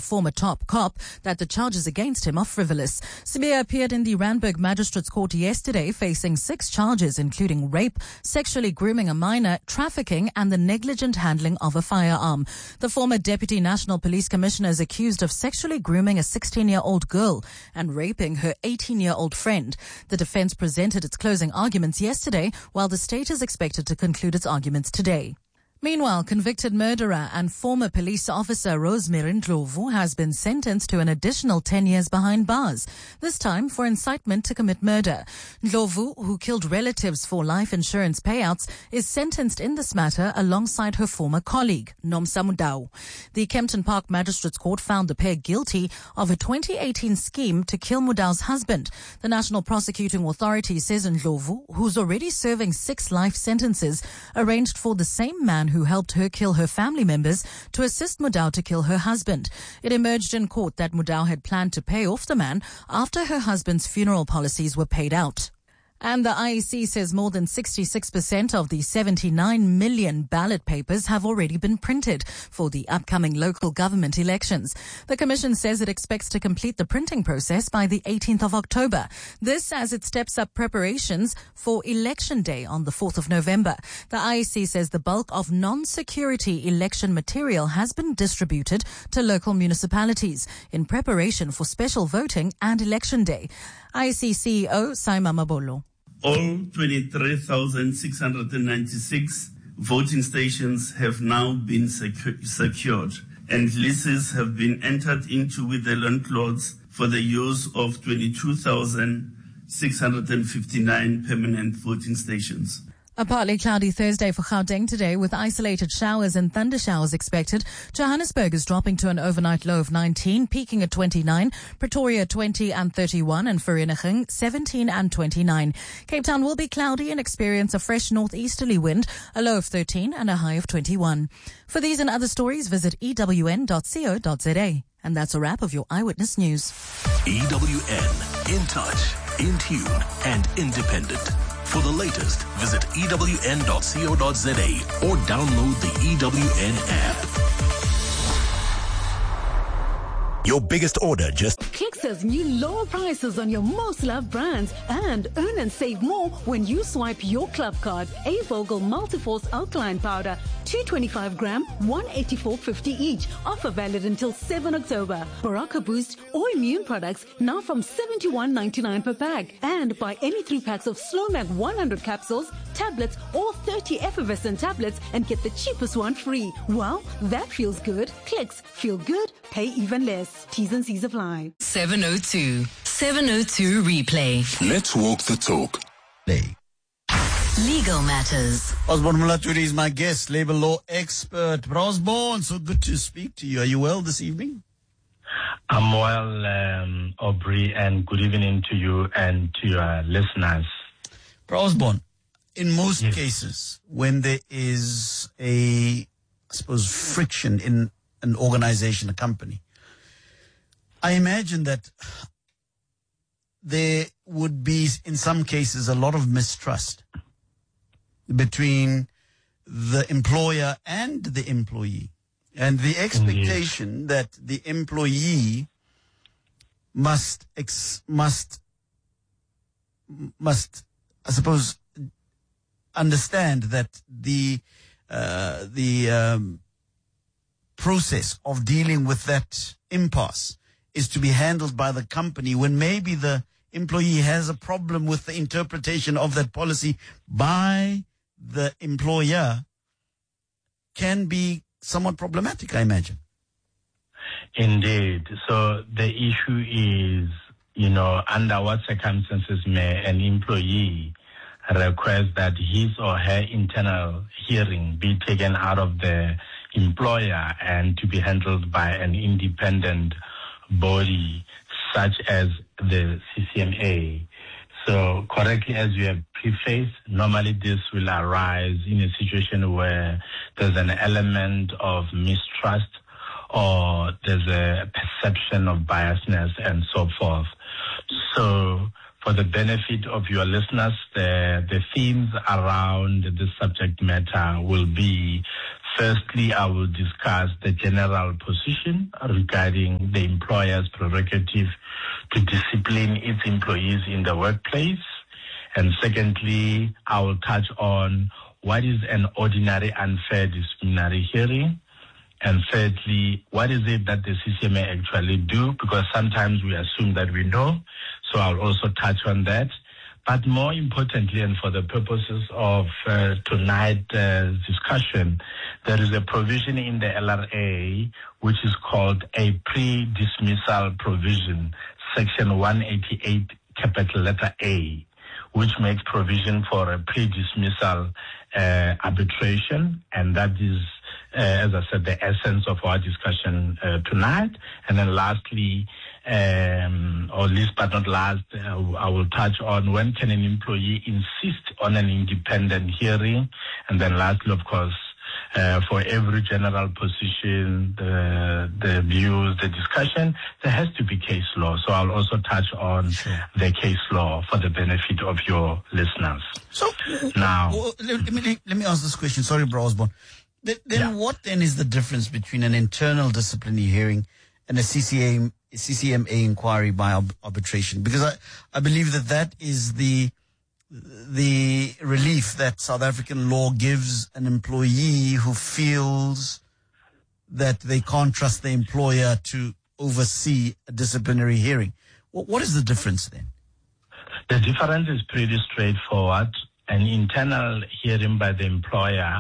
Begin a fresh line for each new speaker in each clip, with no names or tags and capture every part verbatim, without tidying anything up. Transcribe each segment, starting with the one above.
former top cop that the charges against him are frivolous. Sibiya appeared in the Randburg Magistrates Court yesterday facing six charges including rape, sexually grooming a minor, trafficking and the negligent handling of a firearm. The former Deputy National Police Commissioner is accused of sexually grooming a sixteen-year-old girl and raping her eighteen-year-old friend. The defense presented its closing arguments yesterday, while the state is expected to conclude its arguments today. Meanwhile, convicted murderer and former police officer Rosemary Ndlovu has been sentenced to an additional ten years behind bars, this time for incitement to commit murder. Ndlovu, who killed relatives for life insurance payouts, is sentenced in this matter alongside her former colleague, Nomsa Mudau. The Kempton Park Magistrates Court found the pair guilty of a twenty eighteen scheme to kill Mudau's husband. The National Prosecuting Authority says Ndlovu, who's already serving six life sentences, arranged for the same man who helped her kill her family members to assist Mudau to kill her husband. It emerged in court that Mudau had planned to pay off the man after her husband's funeral policies were paid out. And the I E C says more than sixty-six percent of the seventy-nine million ballot papers have already been printed for the upcoming local government elections. The Commission says it expects to complete the printing process by the eighteenth of October. This as it steps up preparations for Election Day on the fourth of November. The I E C says the bulk of non-security election material has been distributed to local municipalities in preparation for special voting and Election Day. I E C C E O Saima Mabolo.
All twenty-three thousand six hundred ninety-six voting stations have now been secu- secured and leases have been entered into with the landlords for the use of twenty-two thousand six hundred fifty-nine permanent voting stations.
A partly cloudy Thursday for Gauteng today with isolated showers and thunder showers expected. Johannesburg is dropping to an overnight low of nineteen, peaking at twenty-nine. Pretoria twenty and thirty-one, and Vereeniging seventeen and twenty-nine. Cape Town will be cloudy and experience a fresh northeasterly wind, a low of thirteen and a high of twenty-one. For these and other stories, visit E W N dot co dot za. And that's a wrap of your Eyewitness News.
E W N, in touch, in tune and independent. For the latest, visit E W N dot co dot za or download the E W N app. Your biggest order just...
Clicks has new lower prices on your most loved brands and earn and save more when you swipe your club card. A Vogel Multiforce Alkaline Powder, two twenty-five gram, one eighty-four fifty each. Offer valid until seven October. Baraka Boost or immune products now from seventy-one ninety-nine per pack. And buy any three packs of Slowmac one hundred capsules, tablets or thirty effervescent tablets and get the cheapest one free. Well, that feels good. Clicks, feel good, pay even less. T's and C's apply.
seven oh two. seven oh two replay.
Let's walk the talk.
Legal matters.
Osborne Mulaturi is my guest, labor law expert. Osborne, so good to speak to you. Are you well this evening?
I'm well, um, Aubrey, and good evening to you and to your listeners.
Osborne, in most
yes.
cases, when there is a, I suppose, friction in an organization, a company, I imagine that there would be, in some cases, a lot of mistrust between the employer and the employee. And the expectation Indeed. that the employee must, ex, must, must, I suppose, understand that the, uh, the, um, process of dealing with that impasse is to be handled by the company when maybe the employee has a problem with the interpretation of that policy by the employer can be somewhat problematic, I imagine.
Indeed. So the issue is, you know, under what circumstances may an employee request that his or her internal hearing be taken out of the employer and to be handled by an independent body such as the C C M A. So correctly, as you have prefaced, normally this will arise in a situation where there's an element of mistrust or there's a perception of biasness and so forth. So for the benefit of your listeners, the, the themes around this subject matter will be, Firstly, I will discuss the general position regarding the employer's prerogative to discipline its employees in the workplace. And secondly, I will touch on what is an ordinary unfair disciplinary hearing. And thirdly, what is it that the C C M A actually do? Because sometimes we assume that we know. So I'll also touch on that. But more importantly, and for the purposes of uh, tonight's uh, discussion, there is a provision in the L R A which is called a pre-dismissal provision, section one eighty-eight, capital letter A, which makes provision for a pre-dismissal uh, arbitration, and that is, uh, as I said, the essence of our discussion uh, tonight. And then lastly, um, or least but not last, uh, I will touch on when can an employee insist on an independent hearing, and then lastly, of course, Uh, for every general position, the, the views, the discussion, there has to be case law. So I'll also touch on sure. the case law for the benefit of your listeners.
So
now,
well, let, me, let me ask this question. Sorry, Bro Osborne. Then, then yeah. what then is the difference between an internal disciplinary hearing and a C C A, C C M A inquiry by arbitration? Because I, I believe that that is the the relief that South African law gives an employee who feels that they can't trust the employer to oversee a disciplinary hearing. What, what is the difference then?
The difference is pretty straightforward. An internal hearing by the employer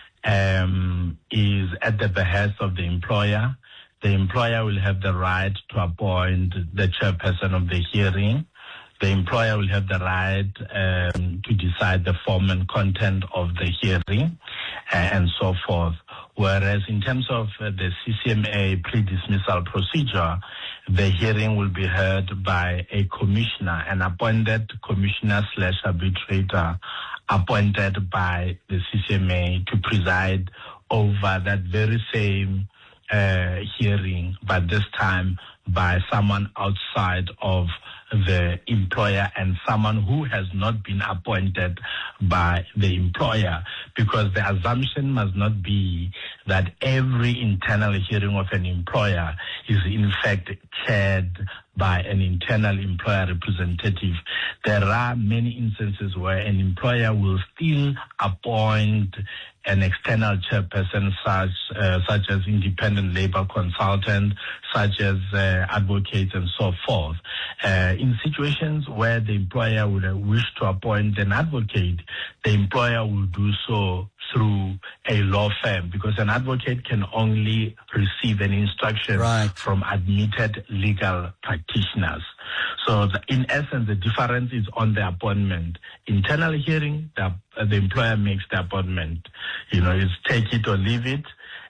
um, is at the behest of the employer. The employer will have the right to appoint the chairperson of the hearing. The employer will have the right um, to decide the form and content of the hearing uh, and so forth. Whereas in terms of uh, the C C M A pre-dismissal procedure, the hearing will be heard by a commissioner, an appointed commissioner slash arbitrator appointed by the C C M A to preside over that very same uh, hearing, but this time by someone outside of the employer and someone who has not been appointed by the employer, because the assumption must not be that every internal hearing of an employer is in fact chaired by an internal employer representative. There are many instances where an employer will still appoint an external chairperson, such uh, such as independent labor consultant, such as uh, advocates, and so forth. Uh, in situations where the employer would uh, wish to appoint an advocate, the employer will do so through a law firm, because an advocate can only receive an instruction right. from admitted legal practitioners. So the, in essence, the difference is on the appointment. Internal hearing, the, uh, the employer makes the appointment. You know, it's take it or leave it.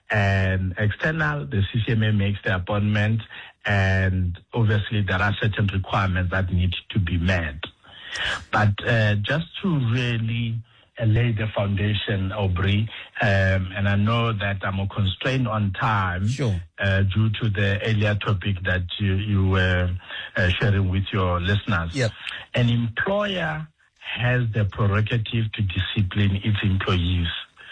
And external, the C C M A makes the appointment. And obviously, there are certain requirements that need to be met. But uh, just to really uh, lay the foundation, Aubrey, um, and I know that I'm constrained on time
sure.
uh, due to the earlier topic that you, you were uh, sharing with your listeners.
Yep.
An employer has the prerogative to discipline its employees.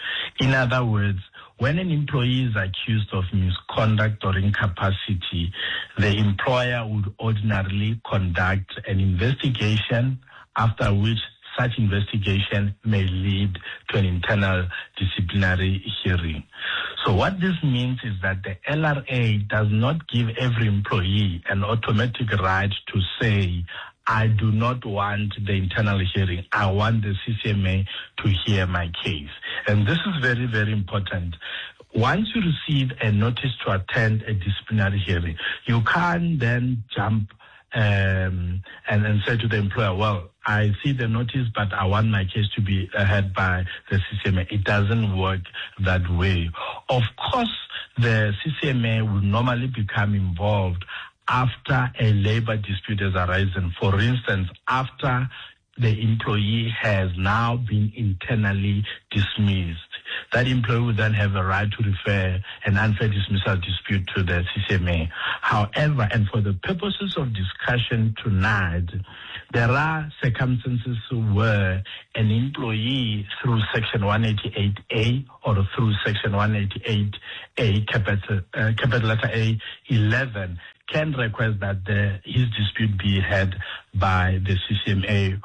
In other words, when an employee is accused of misconduct or incapacity, the employer would ordinarily conduct an investigation, after which such investigation may lead to an internal disciplinary hearing. So what this means is that the L R A does not give every employee an automatic right to say, I do not want the internal hearing. I want the C C M A to hear my case. And this is very, very important. Once you receive a notice to attend a disciplinary hearing, you can't then jump um, and, and say to the employer, well, I see the notice, but I want my case to be heard by the C C M A. It doesn't work that way. Of course, the C C M A will normally become involved after a labor dispute has arisen. For instance, after the employee has now been internally dismissed. that employee would then have a right to refer an unfair dismissal dispute to the C C M A. However, and for the purposes of discussion tonight, there are circumstances where an employee through Section one eighty-eight A or through Section one eighty-eight A, capital, uh, capital letter A eleven, can request that the, his dispute be heard by the C C M A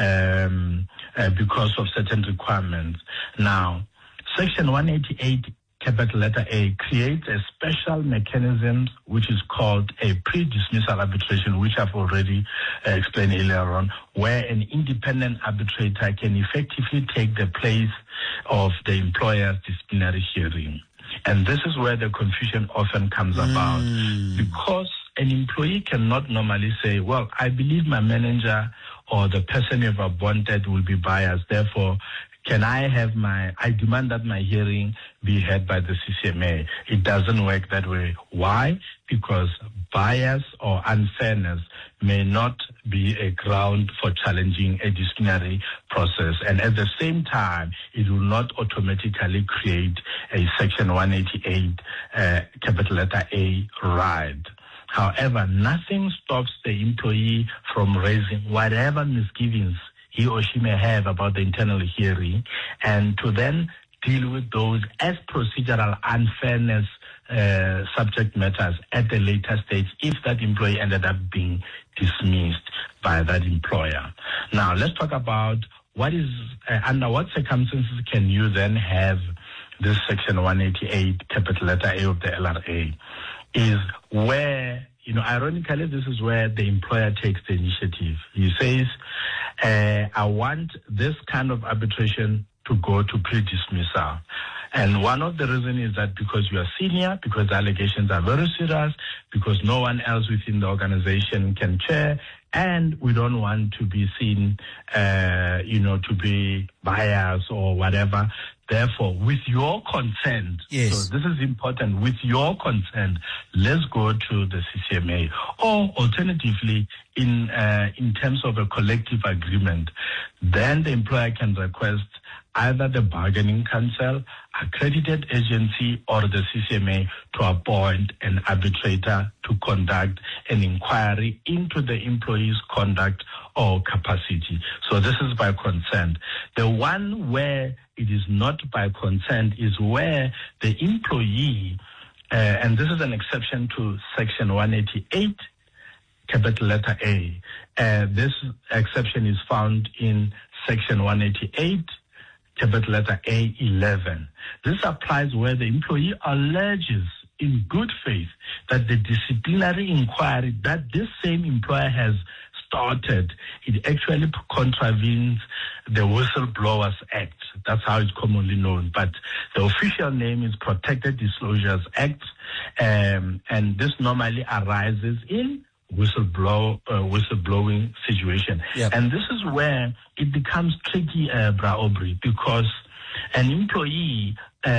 um, uh, because of certain requirements. Now, Section one eighty-eight capital letter A creates a special mechanism which is called a pre-dismissal arbitration, which I've already uh, explained earlier on, where an independent arbitrator can effectively take the place of the employer's disciplinary hearing. And this is where the confusion often comes mm. about, because an employee cannot normally say, well, I believe my manager or the person you've appointed will be biased, therefore can I have my, I demand that my hearing be heard by the C C M A. It doesn't work that way. Why? Because bias or unfairness may not be a ground for challenging a disciplinary process. And at the same time, it will not automatically create a Section one eighty-eight uh, capital letter A right. However, nothing stops the employee from raising whatever misgivings he or she may have about the internal hearing, and to then deal with those as procedural unfairness uh, subject matters at a later stage if that employee ended up being dismissed by that employer. Now, let's talk about what is, uh, under what circumstances can you then have this Section one eighty-eight capital letter A of the L R A, is where, you know, ironically, this is where the employer takes the initiative. He says, uh, I want this kind of arbitration to go to pre-dismissal. And one of the reasons is that because you are senior, because the allegations are very serious, because no one else within the organization can chair, and we don't want to be seen, uh, you know, to be biased or whatever. Therefore, with your consent,
yes.
So this is important, with your consent, let's go to the C C M A. Or alternatively, in uh, in terms of a collective agreement, then the employer can request either the bargaining council, accredited agency, or the C C M A to appoint an arbitrator to conduct an inquiry into the employee's conduct or capacity. So this is by consent. The one where it is not by consent is where the employee, uh, and this is an exception to Section one eighty-eight, capital letter A. Uh, this exception is found in Section one eighty-eight, capital letter A eleven. This applies where the employee alleges in good faith that the disciplinary inquiry that this same employer has started, it actually contravenes the Whistleblowers Act. That's how it's commonly known. But the official name is Protected Disclosures Act, um, and this normally arises in whistleblow, uh, whistleblowing situation. Yep. And this is where it becomes tricky, uh, Bra Aubrey, because an employee,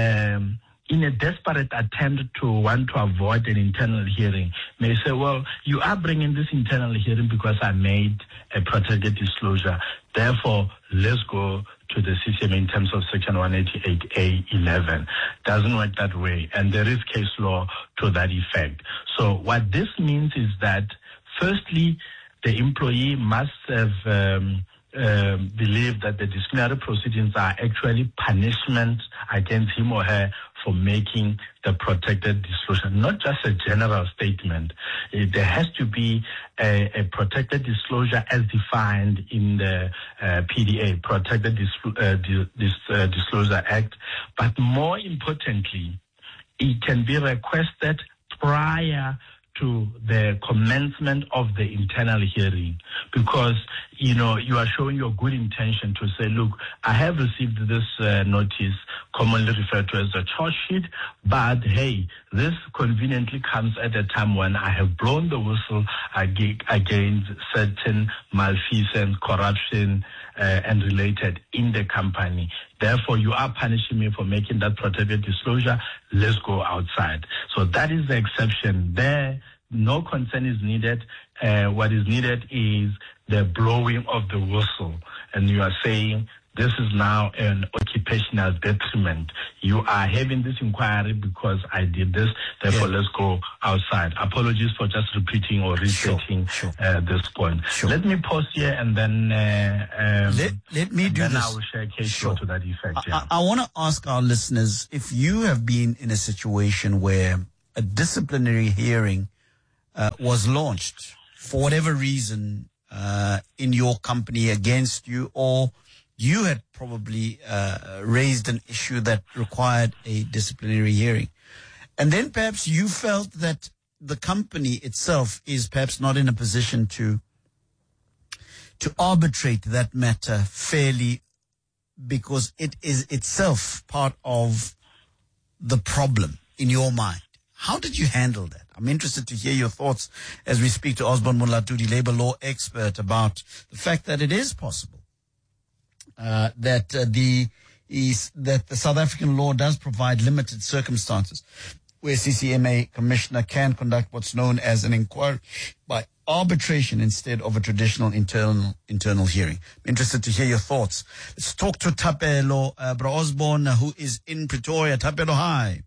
um, in a desperate attempt to want to avoid an internal hearing, may say, well, you are bringing this internal hearing because I made a protected disclosure. Therefore, let's go to the C C M A in terms of Section one eighty-eight A eleven. Doesn't work that way. And there is case law to that effect. So what this means is that, firstly, the employee must have um, uh, believed that the disciplinary proceedings are actually punishment against him or her for making the protected disclosure, not just a general statement. Uh, there has to be a, a protected disclosure as defined in the uh, P D A, Protected Dis- uh, Dis- uh, Disclosure Act. But more importantly, it can be requested prior to the commencement of the internal hearing, because, you know, you are showing your good intention to say, look, I have received this uh, notice, commonly referred to as a charge sheet, but hey, this conveniently comes at a time when I have blown the whistle against certain malfeasance, corruption, uh, and related in the company. Therefore, you are punishing me for making that protected disclosure. Let's go outside. So that is the exception. There, no consent is needed. Uh, what is needed is the blowing of the whistle. And you are saying this is now an occupational detriment. You are having this inquiry because I did this, therefore
Yeah.
let's go outside. Apologies for just repeating or restating
Sure, sure.
Uh, this point.
Sure.
Let me pause here and then uh, um,
Let, let me do
then
this.
I will share a case
Sure.
to that effect.
I,
Yeah.
I, I want to ask our listeners if you have been in a situation where a disciplinary hearing uh, was launched for whatever reason uh, in your company against you, or you had probably uh, raised an issue that required a disciplinary hearing. And then perhaps you felt that the company itself is perhaps not in a position to to arbitrate that matter fairly because it is itself part of the problem in your mind. How did you handle that? I'm interested to hear your thoughts as we speak to Osborne Mulatudi, labor law expert, about the fact that it is possible uh, that uh, the is that the South African law does provide limited circumstances where C C M A commissioner can conduct what's known as an inquiry by arbitration instead of a traditional internal internal hearing. I'm interested to hear your thoughts. Let's talk to Thapelo uh, Bra Osborne, uh, who is in Pretoria. Thapelo, hi.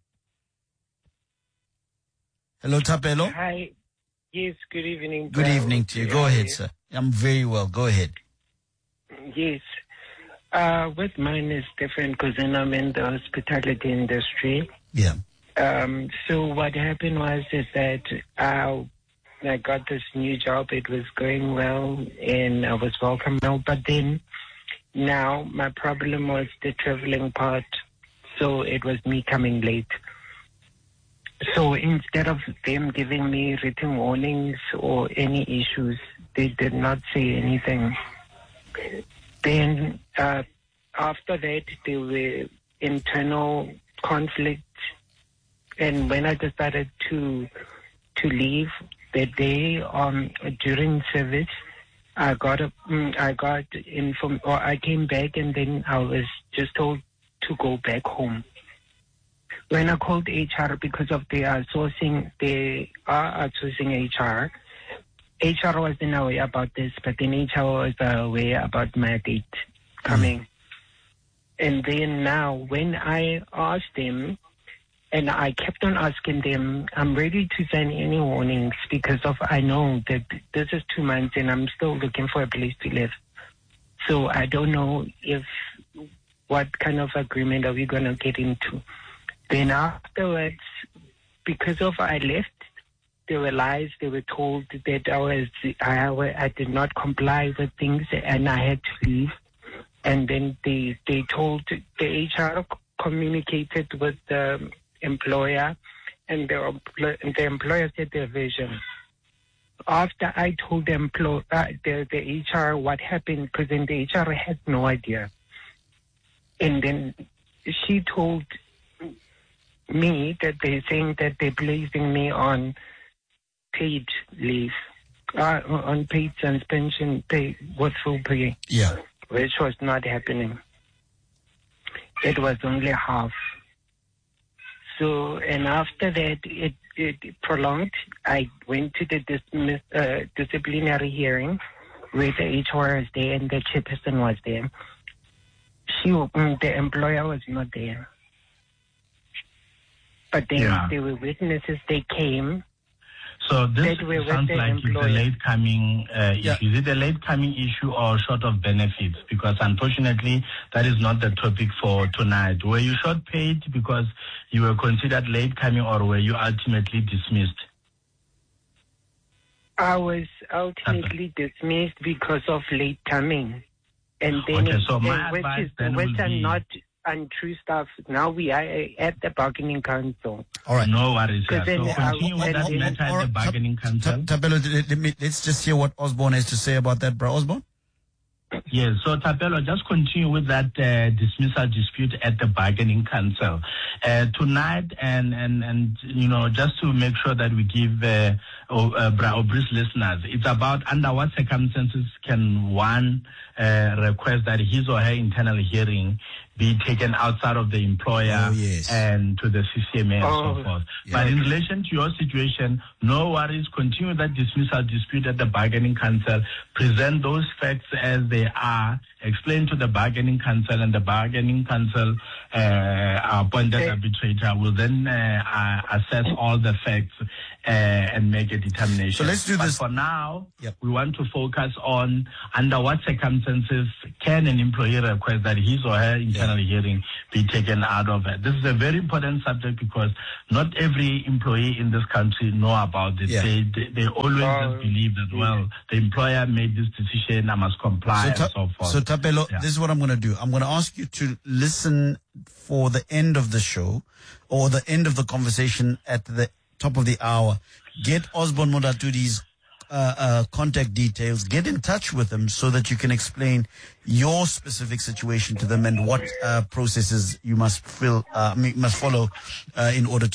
Hello, Thapelo.
Hi. Yes, good evening.
Good
Brian.
evening to you. Go
How are
ahead,
you?
sir. I'm very well. Go ahead.
Yes. Uh, with mine is different because then I'm in the hospitality industry.
Yeah.
Um, so what happened was is that uh, I got this new job. It was going well and I was welcome now. But then now my problem was the traveling part. So it was me coming late. So instead of them giving me written warnings or any issues, they did not say anything. Then uh, after that, there were internal conflicts. And when I decided to to leave that day um, during service, I got a, I got inform or I came back and then I was just told to go back home. When I called H R because of the outsourcing, they are outsourcing H R. H R wasn't aware about this, but then H R was aware about my date coming. Mm. And then now, when I asked them, and I kept on asking them, I'm ready to sign any warnings because of I know that this is two months and I'm still looking for a place to live. So I don't know if what kind of agreement are we going to get into. Then afterwards, because of I left, there were lies. They were told that I was I, I did not comply with things and I had to leave. And then they they told the H R communicated with the employer, and the, the employer said their version. After I told the, employer, uh, the, the H R what happened, because then the H R had no idea. And then she told me that they're saying that they're placing me on paid leave, uh, on paid suspension pay with full pay.
Yeah.
Which was not happening. It was only half. So, and after that, it, it prolonged. I went to the dismiss, uh, disciplinary hearing where the H R was there and the chairperson was there. She, the employer was not there. But then
Yeah.
there were witnesses, they came.
So this
That were with
sounds
the
like it's a
employer.
late coming uh,
Yeah.
issue. Is it a late coming issue or short of benefits? Because unfortunately, that is not the topic for tonight. Were you short paid because you were considered late coming, or were you ultimately dismissed?
I was ultimately dismissed because of late coming. And then,
Okay,
it,
so my
and which
advice
is
then
which
will
are
be-
not untrue stuff. Now we are at the bargaining council.
All right.
No worries.
Because
Yeah. So
then, uh,
continue with
and
that
then-
matter
All
at the
right,
bargaining
Ta-
council.
Ta- Thapelo, let, let me, let's just hear what Osborne has to say about that, bro. Osborne?
Yes, so Thapelo, just continue with that uh, dismissal dispute at the bargaining council uh, tonight, and, and and you know, just to make sure that we give uh, o- uh, Bra Obris listeners, it's about under what circumstances can one uh, request that his or her internal hearing be taken outside of the employer
oh, yes.
and to the C C M A and
Oh,
so forth.
yeah.
But in relation to your situation, no worries. Continue that dismissal dispute at the bargaining council. Present those facts as they are. Explain to the bargaining council, and the bargaining council, uh, our appointed arbitrator, will then uh, uh, assess all the facts uh, and make a determination.
So let's do
but
this.
For now,
yep.
we want to focus on under what circumstances can an employee request that his or her internal yeah. hearing be taken out of it. This is a very important subject because not every employee in this country know about it.
Yeah.
They, they they always
Uh,
just believe that, well, the employer made this decision, I must comply,
So,
and
Ta-
so forth.
so Tapelo,
Yeah.
this is what I'm going to do. I'm going to ask you to listen for the end of the show or the end of the conversation at the top of the hour. Get Osborne Modatudi's uh, uh, contact details. Get in touch with them so that you can explain your specific situation to them and what uh, processes you must fill, uh, must follow uh, in order to